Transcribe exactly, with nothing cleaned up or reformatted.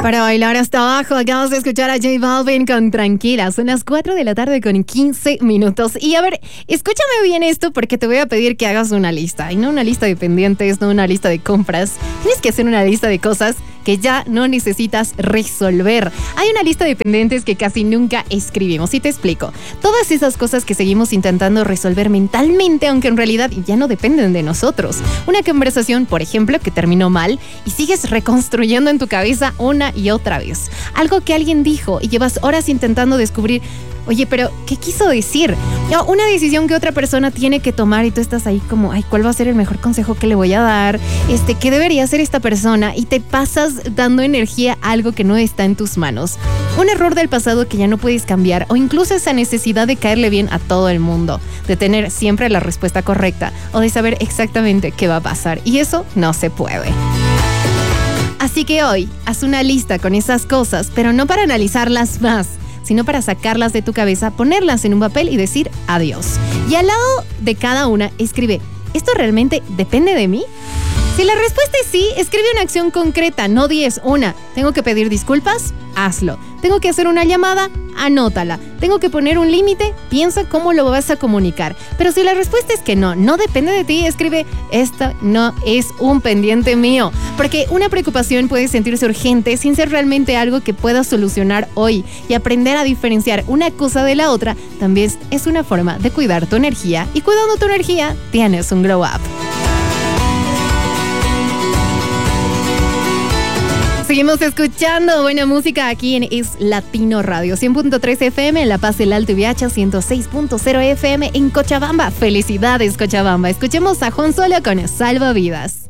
Para bailar hasta abajo, acabas de escuchar a J Balvin con Tranquila. Son las cuatro de la tarde con quince minutos. Y a ver, escúchame bien esto porque te voy a pedir que hagas una lista. Y no una lista de pendientes, no una lista de compras. Tienes que hacer una lista de cosas que ya no necesitas resolver. Hay una lista de pendientes que casi nunca escribimos. Y te explico. Todas esas cosas que seguimos intentando resolver mentalmente, aunque en realidad ya no dependen de nosotros. Una conversación, por ejemplo, que terminó mal y sigues reconstruyendo en tu cabeza una y otra vez. Algo que alguien dijo y llevas horas intentando descubrir. Oye, pero ¿qué quiso decir? O una decisión que otra persona tiene que tomar y tú estás ahí como, ay, ¿cuál va a ser el mejor consejo que le voy a dar? Este, ¿qué debería hacer esta persona? Y te pasas dando energía a algo que no está en tus manos. Un error del pasado que ya no puedes cambiar, o incluso esa necesidad de caerle bien a todo el mundo, de tener siempre la respuesta correcta o de saber exactamente qué va a pasar. Y eso no se puede. Así que hoy, haz una lista con esas cosas, pero no para analizarlas más, sino para sacarlas de tu cabeza, ponerlas en un papel y decir adiós. Y al lado de cada una, escribe, ¿esto realmente depende de mí? Si la respuesta es sí, escribe una acción concreta, no diez, una. ¿Tengo que pedir disculpas? Hazlo. ¿Tengo que hacer una llamada? Anótala. ¿Tengo que poner un límite? Piensa cómo lo vas a comunicar. Pero si la respuesta es que no, no depende de ti, escribe, esto no es un pendiente mío. Porque una preocupación puede sentirse urgente sin ser realmente algo que puedas solucionar hoy. Y aprender a diferenciar una cosa de la otra también es una forma de cuidar tu energía. Y cuidando tu energía, tienes un glow up. Seguimos escuchando buena música aquí en Es Latino Radio, cien punto tres F M en La Paz, El Alto y V H, ciento seis punto cero F M en Cochabamba. Felicidades, Cochabamba. Escuchemos a Juan Solo con Salvavidas.